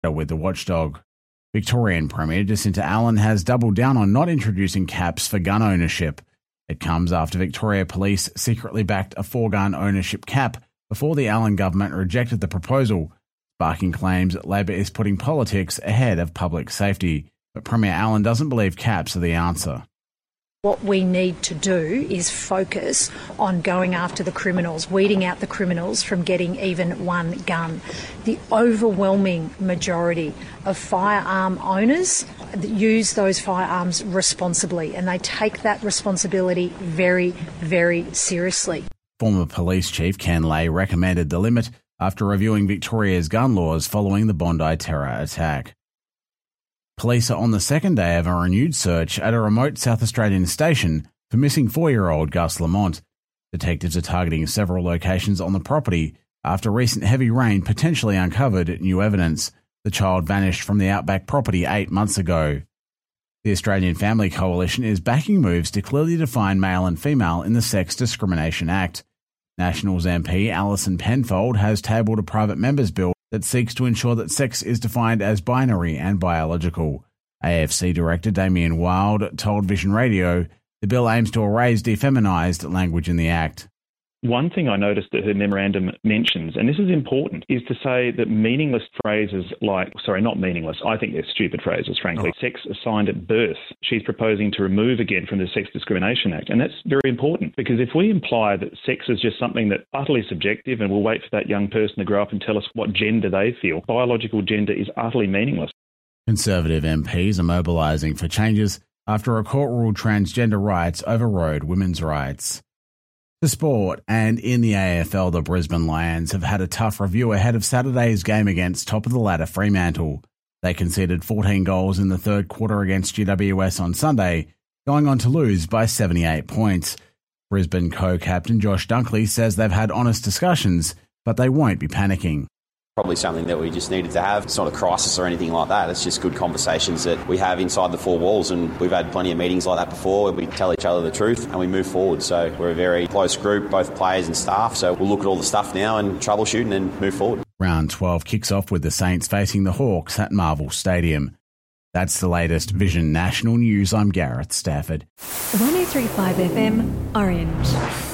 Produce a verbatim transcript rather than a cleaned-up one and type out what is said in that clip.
with the watchdog. Victorian Premier Jacinta Allan has doubled down on not introducing caps for gun ownership. It comes after Victoria Police secretly backed a four-gun ownership cap before the Allan government rejected the proposal, sparking claims that Labor is putting politics ahead of public safety. But Premier Allan doesn't believe caps are the answer. What we need to do is focus on going after the criminals, weeding out the criminals from getting even one gun. The overwhelming majority of firearm owners use those firearms responsibly, and they take that responsibility very, very seriously. Former Police Chief Ken Lay recommended the limit after reviewing Victoria's gun laws following the Bondi terror attack. Police are on the second day of a renewed search at a remote South Australian station for missing four-year-old Gus Lamont. Detectives are targeting several locations on the property after recent heavy rain potentially uncovered new evidence. The child vanished from the Outback property eight months ago. The Australian Family Coalition is backing moves to clearly define male and female in the Sex Discrimination Act. Nationals M P Alison Penfold has tabled a private member's bill that seeks to ensure that sex is defined as binary and biological. A F C Director Damien Wild told Vision Radio the bill aims to erase defeminised language in the Act. One thing I noticed that her memorandum mentions, and this is important, is to say that meaningless phrases like, sorry, not meaningless, I think they're stupid phrases, frankly, oh. sex assigned at birth, she's proposing to remove again from the Sex Discrimination Act. And that's very important, because if we imply that sex is just something that's utterly subjective and we'll wait for that young person to grow up and tell us what gender they feel, biological gender is utterly meaningless. Conservative M Ps are mobilising for changes after a court ruled transgender rights overrode women's rights. To sport, and in the A F L, the Brisbane Lions have had a tough review ahead of Saturday's game against top-of-the-ladder Fremantle. They conceded fourteen goals in the third quarter against G W S on Sunday, going on to lose by seventy-eight points. Brisbane co-captain Josh Dunkley says they've had honest discussions, but they won't be panicking. Probably something that we just needed to have. It's not a crisis or anything like that. It's just good conversations that we have inside the four walls, and we've had plenty of meetings like that before where we tell each other the truth and we move forward. So we're a very close group, both players and staff, so we'll look at all the stuff now and troubleshoot and move forward. Round twelve kicks off with the Saints facing the Hawks at Marvel Stadium. That's the latest Vision National News. I'm Gareth Stafford. one oh three point five F M, Orange.